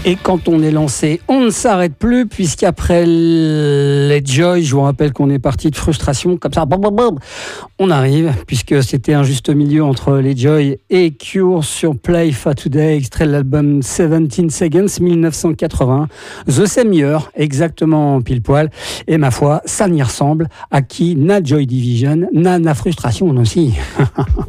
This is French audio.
Et quand on est lancé, on ne s'arrête plus, puisqu'après les Joy, je vous rappelle qu'on est parti de frustration, comme ça, on arrive, puisque c'était un juste milieu entre les Joy et Cure sur Play for Today, extrait de l'album 17 Seconds 1980. The Same Year, exactement pile poil. Et ma foi, ça n'y ressemble à qui n'a Joy Division, n'a frustration aussi.